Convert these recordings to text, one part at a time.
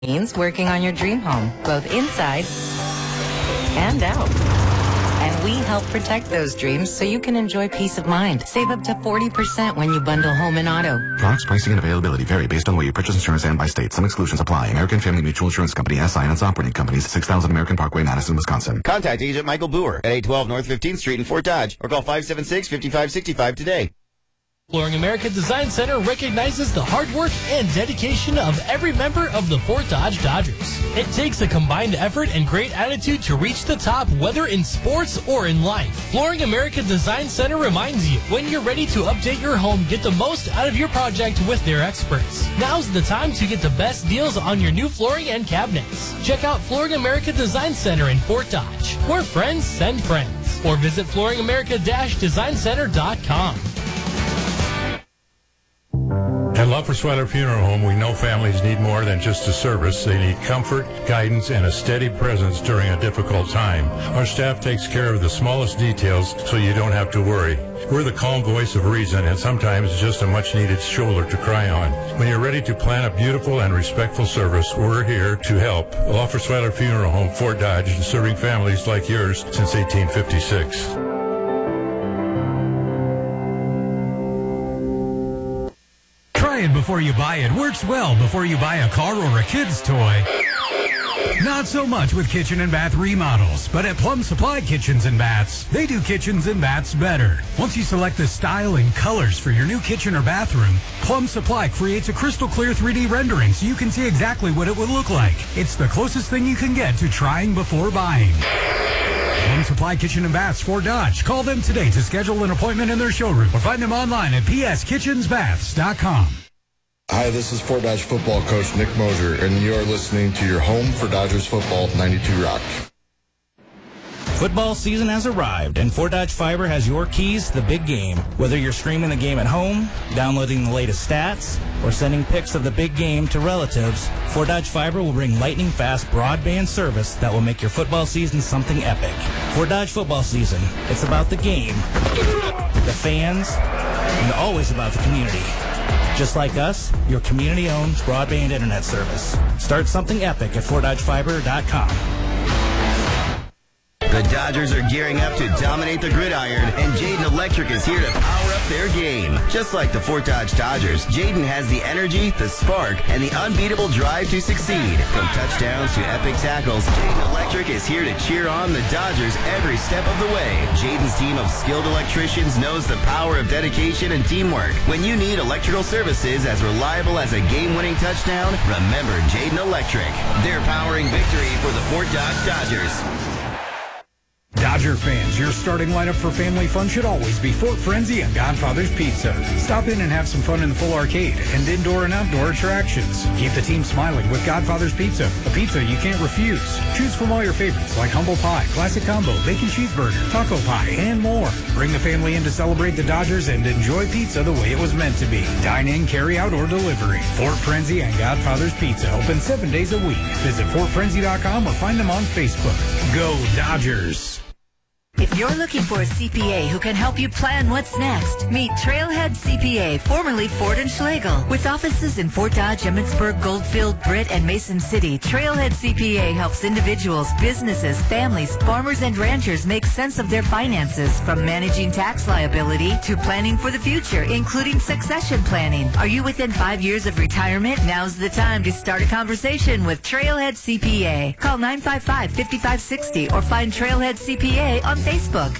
means working on your dream home, both inside and out. And we help protect those dreams so you can enjoy peace of mind. Save up to 40% when you bundle home and auto. Products, pricing, and availability vary based on where you purchase insurance and by state. Some exclusions apply. American Family Mutual Insurance Company, SI, and its operating companies, 6000 American Parkway, Madison, Wisconsin. Contact Agent Michael Boer at 812 North 15th Street in Fort Dodge or call 576-5565 today. Flooring America Design Center recognizes the hard work and dedication of every member of the Fort Dodge Dodgers. It takes a combined effort and great attitude to reach the top, whether in sports or in life. Flooring America Design Center reminds you, when you're ready to update your home, get the most out of your project with their experts. Now's the time to get the best deals on your new flooring and cabinets. Check out Flooring America Design Center in Fort Dodge, where friends send friends. Or visit flooringamerica-designcenter.com. At Luffersweiler Funeral Home, we know families need more than just a service. They need comfort, guidance, and a steady presence during a difficult time. Our staff takes care of the smallest details so you don't have to worry. We're the calm voice of reason and sometimes just a much-needed shoulder to cry on. When you're ready to plan a beautiful and respectful service, we're here to help. Luffersweiler Funeral Home, Fort Dodge, serving families like yours since 1856. Try it before you buy it. Works well before you buy a car or a kid's toy. Not so much with kitchen and bath remodels, but at Plum Supply Kitchens and Baths, they do kitchens and baths better. Once you select the style and colors for your new kitchen or bathroom, Plum Supply creates a crystal clear 3D rendering so you can see exactly what it would look like. It's the closest thing you can get to trying before buying. Plum Supply Kitchen and Baths, Fort Dodge. Call them today to schedule an appointment in their showroom or find them online at pskitchensbaths.com. Hi, this is Fort Dodge football coach Nick Mosier, and you are listening to your home for Dodgers football, 92 Rock. Football season has arrived, and Fort Dodge Fiber has your keys to the big game. Whether you're streaming the game at home, downloading the latest stats, or sending pics of the big game to relatives, Fort Dodge Fiber will bring lightning-fast broadband service that will make your football season something epic. Fort Dodge football season, it's about the game, the fans, and always about the community. Just like us, your community-owned broadband internet service. Start something epic at FortDodgeFiber.com. The Dodgers are gearing up to dominate the gridiron, and Jayden Electric is here to power up their game. Just like the Fort Dodge Dodgers, Jayden has the energy, the spark, and the unbeatable drive to succeed. From touchdowns to epic tackles, Jayden Electric is here to cheer on the Dodgers every step of the way. Jayden's team of skilled electricians knows the power of dedication and teamwork. When you need electrical services as reliable as a game-winning touchdown, remember Jayden Electric. They're powering victory for the Fort Dodge Dodgers. Dodger fans, your starting lineup for family fun should always be Fort Frenzy and Godfather's Pizza. Stop in and have some fun in the full arcade and indoor and outdoor attractions. Keep the team smiling with Godfather's Pizza, a pizza you can't refuse. Choose from all your favorites like humble pie, classic combo, bacon cheeseburger, taco pie, and more. Bring the family in to celebrate the Dodgers and enjoy pizza the way it was meant to be. Dine in, carry out, or delivery. Fort Frenzy and Godfather's Pizza open 7 days a week. Visit FortFrenzy.com or find them on Facebook. Go Dodgers! If you're looking for a CPA who can help you plan what's next, meet Trailhead CPA, formerly Ford & Schlegel. With offices in Fort Dodge, Emmitsburg, Goldfield, Britt, and Mason City, Trailhead CPA helps individuals, businesses, families, farmers, and ranchers make sense of their finances, from managing tax liability to planning for the future, including succession planning. Are you within 5 years of retirement? Now's the time to start a conversation with Trailhead CPA. Call 955-5560 or find Trailhead CPA on Facebook.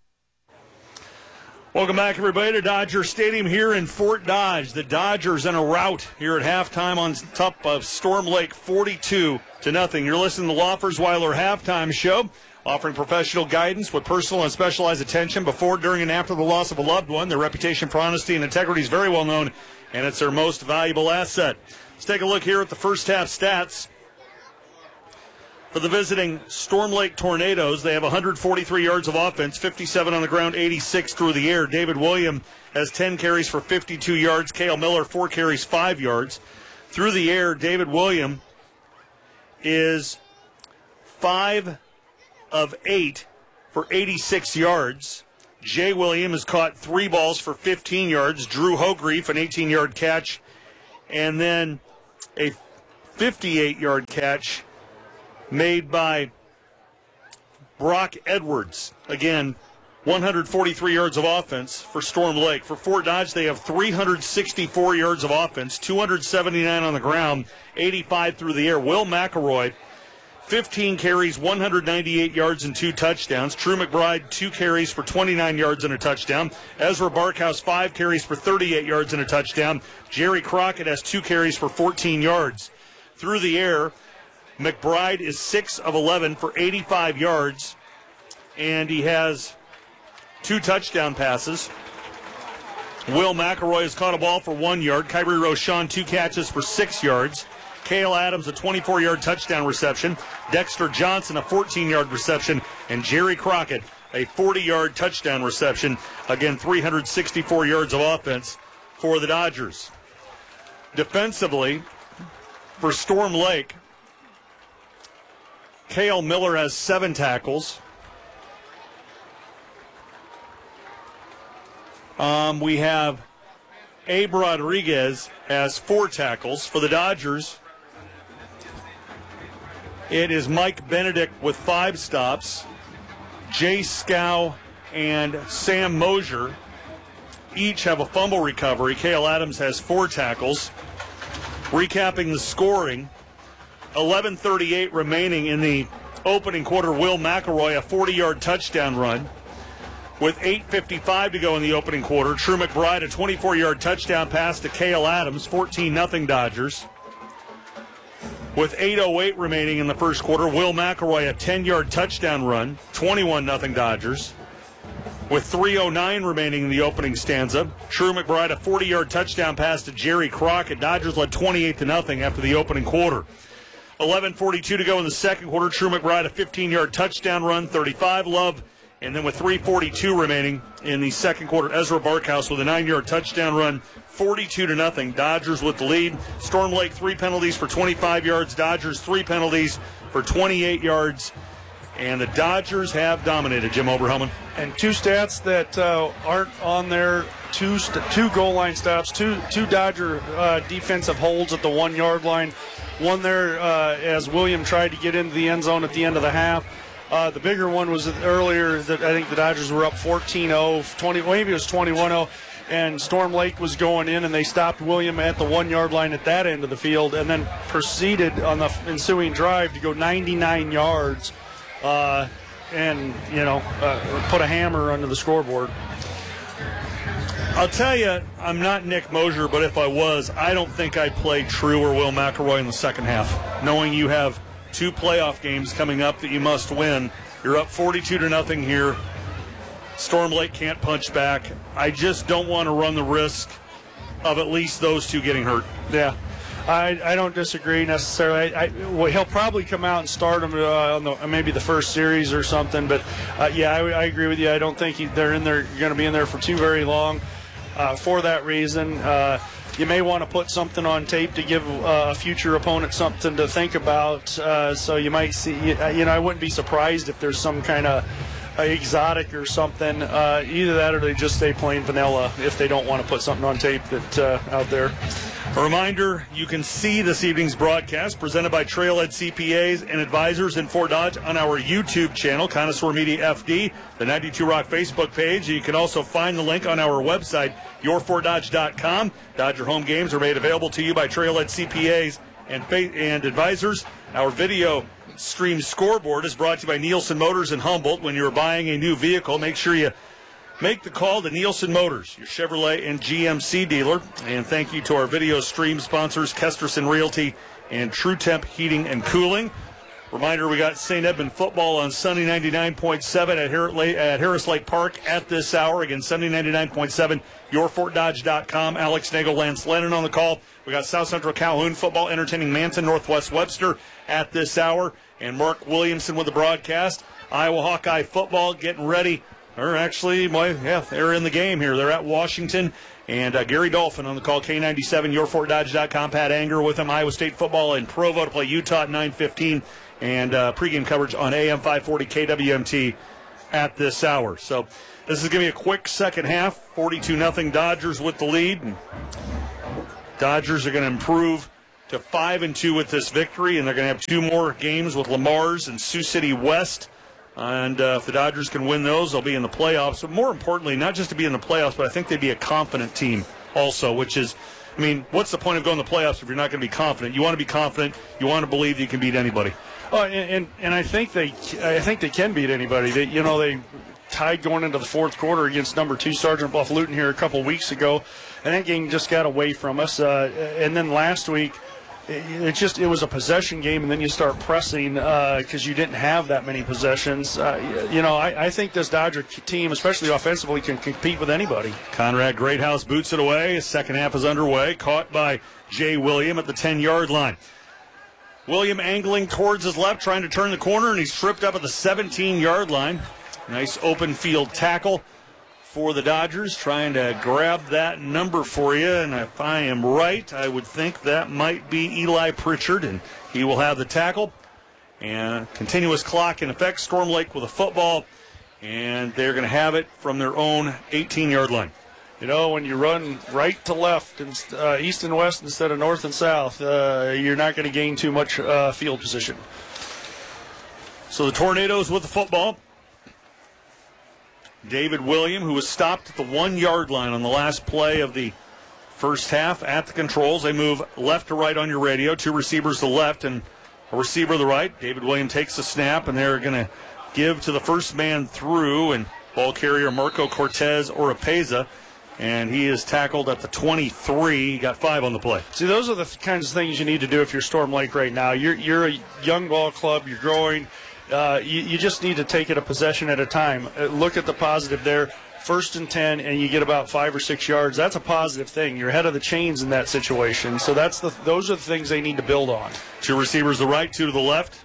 Welcome back, everybody, to Dodger Stadium here in Fort Dodge. The Dodgers in a rout here at halftime on top of Storm Lake, 42-0. You're listening to the Loffersweiler Halftime Show, offering professional guidance with personal and specialized attention before, during, and after the loss of a loved one. Their reputation for honesty and integrity is very well known, and it's their most valuable asset. Let's take a look here at the first half stats. For the visiting Storm Lake Tornadoes, they have 143 yards of offense, 57 on the ground, 86 through the air. David William has 10 carries for 52 yards. Cale Miller, 4 carries, 5 yards. Through the air, David William is 5 of 8 for 86 yards. Jay William has caught 3 balls for 15 yards. Drew Hogreef, an 18-yard catch. And then a 58-yard catch made by Brock Edwards. Again, 143 yards of offense for Storm Lake. For Fort Dodge, they have 364 yards of offense, 279 on the ground, 85 through the air. Will McElroy, 15 carries, 198 yards and 2 touchdowns. True McBride, 2 carries for 29 yards and a touchdown. Ezra Barkhouse, 5 carries for 38 yards and a touchdown. Jerry Crockett has 2 carries for 14 yards. Through the air, McBride is 6 of 11 for 85 yards, and he has 2 touchdown passes. Will McElroy has caught a ball for 1 yard. Kyrie Rochon, 2 catches for 6 yards. Cale Adams, a 24-yard touchdown reception. Dexter Johnson, a 14-yard reception. And Jerry Crockett, a 40-yard touchdown reception. Again, 364 yards of offense for the Dodgers. Defensively, for Storm Lake, Cale Miller has 7 tackles. We have Abe Rodriguez has 4 tackles. For the Dodgers, it is Mike Benedict with 5 stops. Jay Scow and Sam Mosier each have a fumble recovery. Cale Adams has 4 tackles. Recapping the scoring, 11:38 remaining in the opening quarter. Will McElroy, a 40-yard touchdown run. With 8:55 to go in the opening quarter, True McBride, a 24-yard touchdown pass to Cale Adams, 14-0 Dodgers. With 8:08 remaining in the first quarter, Will McElroy, a 10-yard touchdown run, 21-0 Dodgers. With 3:09 remaining in the opening stanza, True McBride, a 40-yard touchdown pass to Jerry Crockett. Dodgers led 28-0 after the opening quarter. 11:42 to go in the second quarter, True McBride, a 15-yard touchdown run, 35-0. And then with 3:42 remaining in the second quarter, Ezra Barkhouse with a 9-yard touchdown run, 42-0. Dodgers with the lead. Storm Lake 3 penalties for 25 yards. Dodgers 3 penalties for 28 yards. And the Dodgers have dominated, Jim Oberhelman. And 2 stats that aren't on there, two goal line stops, two Dodger defensive holds at the 1-yard line. One there as William tried to get into the end zone at the end of the half. The bigger one was earlier that I think the Dodgers were up 14-0, maybe it was 21-0, and Storm Lake was going in, and they stopped William at the 1-yard line at that end of the field, and then proceeded on the ensuing drive to go 99 yards and, put a hammer under the scoreboard. I'll tell you, I'm not Nick Mosier, but if I was, I don't think I'd play True or Will McElroy in the second half, knowing you have 2 playoff games coming up that you must win. You're up 42-0 here. Storm Lake can't punch back. I just don't want to run the risk of at least those 2 getting hurt. Yeah, I don't disagree necessarily. He'll probably come out and start them on maybe the first series or something. But I agree with you. I don't think they're going to be in there for too very long. For that reason, you may want to put something on tape to give a future opponent something to think about. So you might see, I wouldn't be surprised if there's some kind of exotic or something. Either that or they just stay plain vanilla if they don't want to put something on tape that out there. A reminder, you can see this evening's broadcast presented by Trailhead CPAs and Advisors in Fort Dodge on our YouTube channel, Connoisseur Media FD, the 92 Rock Facebook page. You can also find the link on our website, yourfortdodge.com. Dodger home games are made available to you by Trailhead CPAs and Advisors. Our video stream scoreboard is brought to you by Nielsen Motors in Humboldt. When you're buying a new vehicle, make sure you make the call to Nielsen Motors, your Chevrolet and GMC dealer. And thank you to our video stream sponsors, Kesterson Realty and True Temp Heating and Cooling. Reminder, we got St. Edmund football on Sunday 99.7 at Harris Lake Park at this hour. Again, Sunday 99.7, yourfortdodge.com. Alex Nagel, Lance Lennon on the call. We got South Central Calhoun football entertaining Manson, Northwest Webster at this hour. And Mark Williamson with the broadcast. Iowa Hawkeye football getting ready. Or actually, they're in the game here. They're at Washington. And Gary Dolphin on the call, K97, yourfortdodge.com. Pat Anger with him. Iowa State football in Provo to play Utah at 9:15. And pregame coverage on AM 540 KWMT at this hour. So this is going to be a quick second half. 42-0 Dodgers with the lead. And Dodgers are going to improve to 5-2 with this victory, and they're going to have 2 more games with Lamar's and Sioux City West. And if the Dodgers can win those, they'll be in the playoffs. But more importantly, not just to be in the playoffs, but I think they'd be a confident team also, which is, I mean, what's the point of going to the playoffs if you're not going to be confident? You want to be confident. You want to believe that you can beat anybody. Oh, and I think they can beat anybody. They tied going into the fourth quarter against number 2 Sergeant Bluff Luton here a couple weeks ago, and that game just got away from us. And then last week, it was a possession game, and then you start pressing because you didn't have that many possessions. I think this Dodger team, especially offensively, can compete with anybody. Conrad Greathouse boots it away. His second half is underway. Caught by Jay William at the 10-yard line. William angling towards his left, trying to turn the corner, and he's tripped up at the 17-yard line. Nice open field tackle for the Dodgers, trying to grab that number for you. And if I am right, I would think that might be Eli Pritchard, and he will have the tackle. And continuous clock in effect. Storm Lake with a football, and they're going to have it from their own 18-yard line. When you run right to left, and east and west instead of north and south, you're not going to gain too much field position. So the Tornadoes with the football. David William, who was stopped at the 1-yard line on the last play of the first half at the controls. They move left to right on your radio. 2 receivers to the left and a receiver to the right. David William takes the snap, and they're going to give to the first man through, and ball carrier Marco Cortez Oropeza, and he is tackled at the 23. He got 5 on the play. See, those are the kinds of things you need to do if you're Storm Lake right now. You're a young ball club. You're growing. You just need to take it a possession at a time. Look at the positive there. 1st and 10, and you get about 5 or 6 yards. That's a positive thing. You're ahead of the chains in that situation. So those are the things they need to build on. 2 receivers to the right, 2 to the left.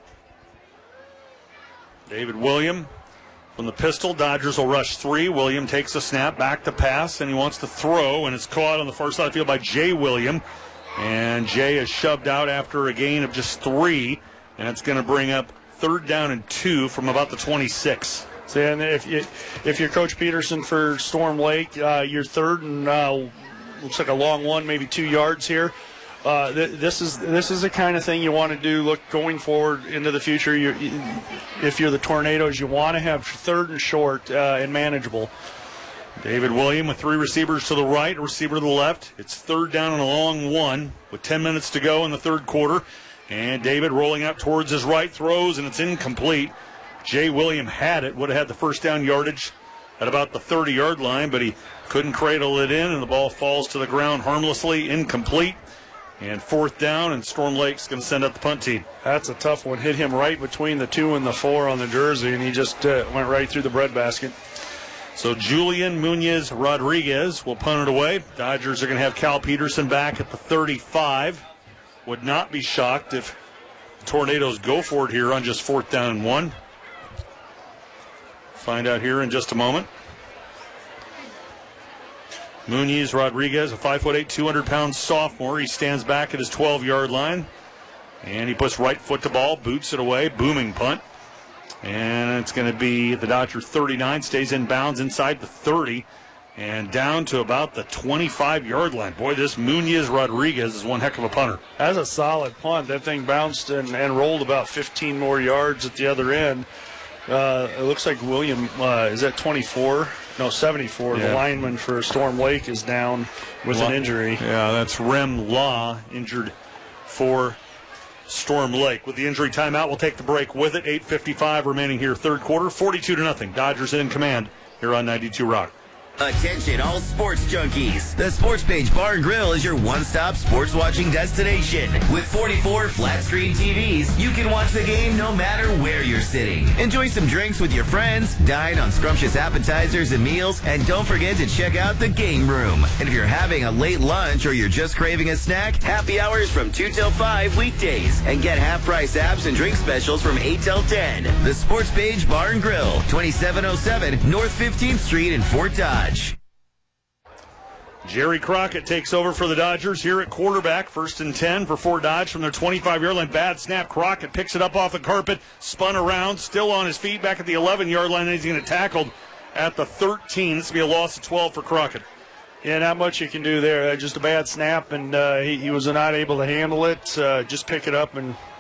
David William from the pistol. Dodgers will rush 3. William takes a snap, back to pass, and he wants to throw, and it's caught on the far side of the field by Jay William. And Jay is shoved out after a gain of just 3, and it's going to bring up 3rd down and 2 from about the 26. So, and if you're Coach Peterson for Storm Lake, you're 3rd and looks like a long one, maybe 2 yards here. This is the kind of thing you want to do. Going forward into the future. If you're the Tornadoes, you want to have 3rd and short and manageable. David William with 3 receivers to the right, a receiver to the left. It's 3rd down and a long one with 10 minutes to go in the 3rd quarter. And David rolling out towards his right, throws, and it's incomplete. Jay William had it, would have had the first down yardage at about the 30-yard line, but he couldn't cradle it in, and the ball falls to the ground harmlessly, incomplete. And 4th down, and Storm Lake's going to send out the punt team. That's a tough one. Hit him right between the 2 and the 4 on the jersey, and he just went right through the breadbasket. So Julian Munoz Rodriguez will punt it away. Dodgers are going to have Cal Peterson back at the 35. Would not be shocked if the Tornadoes go for it here on just 4th down and 1. Find out here in just a moment. Munoz Rodriguez, a 5'8", 200-pound sophomore. He stands back at his 12-yard line. And he puts right foot to ball, boots it away, booming punt. And it's going to be the Dodger 39, stays in bounds inside the 30. And down to about the 25-yard line. Boy, this Munoz Rodriguez is one heck of a punter. That's a solid punt. That thing bounced and rolled about 15 more yards at the other end. It looks like William, is that 24? No, 74. Yeah. The lineman for Storm Lake is down with an injury. Yeah, that's Rem Law, injured for Storm Lake. With the injury timeout, we'll take the break with it. 8:55 remaining here, 3rd quarter. 42-0. Dodgers in command here on 92 Rock. Attention all sports junkies. The Sports Page Bar and Grill is your one-stop sports watching destination. With 44 flat-screen TVs, you can watch the game no matter where you're sitting. Enjoy some drinks with your friends, dine on scrumptious appetizers and meals, and don't forget to check out the game room. And if you're having a late lunch or you're just craving a snack, happy hours from 2 till 5 weekdays. And get half-price apps and drink specials from 8 till 10. The Sports Page Bar and Grill, 2707 North 15th Street in Fort Dodge. Jerry Crockett takes over for the Dodgers here at quarterback. 1st and 10 for Fort Dodge from their 25-yard line. Bad snap. Crockett picks it up off the carpet, spun around, still on his feet back at the 11-yard line, and he's going to get tackled at the 13. This will be a loss of 12 for Crockett. Yeah, not much you can do there. Just a bad snap, and he was not able to handle it. Just pick it up and